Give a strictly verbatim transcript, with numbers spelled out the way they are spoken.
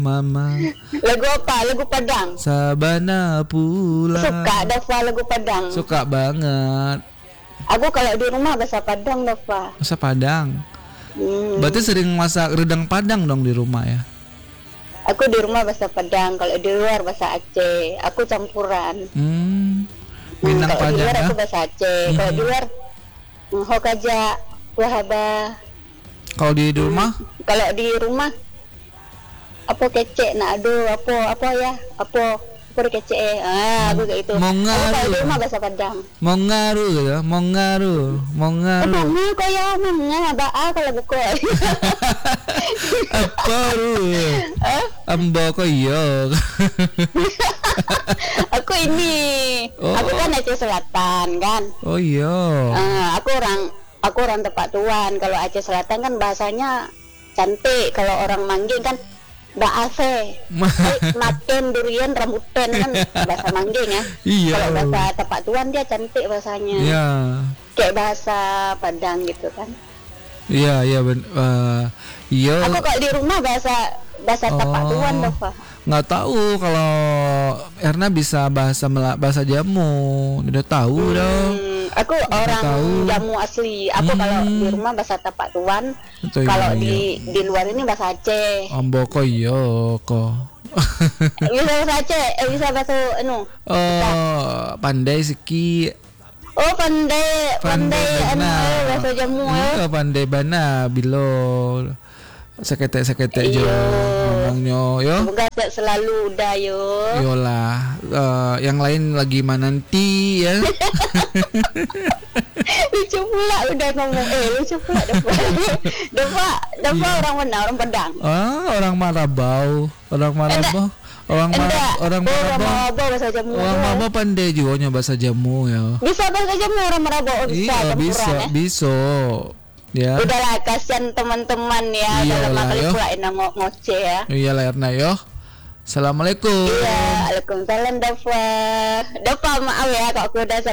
mama. Lagu apa? Lagu Padang. Sabana pula. Suka Dafa lagu Padang. Suka banget. Aku kalau di rumah bahasa Padang Dafa. Bahasa Padang. Hmm. Berarti sering masak redang Padang dong di rumah ya? Aku di rumah bahasa Padang, kalau di luar bahasa Aceh. Aku campuran. Hmm. Hmm, Minang kalau di Padang luar ya? aku bahasa Aceh. Hmm. Kalau di luar hmm, Hokaja, Wahaba. Kalau di rumah? Kalau di rumah apa kecek nak aduh apa apa ya apa apa kecek eh ah aku kayak itu. Mau Aku kalau ngaruh. di rumah bahasa Padang. Mau ngaruh gitu, mau ngaruh, mau Eh ngaruh. kamu kaya mana ba kalau buku. Apa lu? Ambo kok iya. Aku ini, Oh. aku kan Aceh Selatan kan. Oh iya. Ah, aku orang aku orang Tepak Tuan. Kalau Aceh Selatan kan bahasanya cantik. Kalau orang Mangging kan Baafe, maten durian rambutan kan bahasa Mangging ya. Iya. Kalau bahasa Tepak Tuan dia cantik bahasanya. Iya. Kayak bahasa Padang gitu kan. Iya, iya ben uh, iya. Aku kalau di rumah bahasa bahasa Tepak Oh. Tuan loh, Pak. Nggak tahu kalau Erna bisa bahasa Mela- bahasa Jamu. Udah tahu dong. Hmm, aku orang tahu. Jamu asli. Aku Hmm. kalau di rumah bahasa Tepak Tuan. Itu Kalau iya, di iya. di luar ini bahasa Aceh. Ambo kok iya kok. Bisa bahasa Aceh, eh, bisa bahasa anu. Oh, pandai siki. Oh pandai, pandai, anu eh, bahasa Jamu eh. Iya, pandai bana bilo seketek-seketek jo Iya. ngomongnya yo. Semoga sehat selalu udah yo. Yolah, eh, yang lain lagi mana nanti ya. Lucu pula udah ngomong eh lucu pula dapat. Dapat, dapat orang mana? Orang Padang. Ah, orang Marabau, orang Marabau, orang Mar Enggak. orang Oh, orang Marabau. Marabau bahasa Jamu. Orang Marabau pandai juga nya bahasa Jamu ya. Bisa bahasa Jamu orang Marabau oh, bisa Iya, bisa, campuran ya. bisa. Ya. Udahlah kasihan teman-teman ya. Iyalah, Dalam kali yo. pula enak ngo- ngoceh ya. Iyalah Erna yo. Assalamualaikum. Iya, Waalaikumsalam Dafa. Dafa maaf ya kalau aku udah salah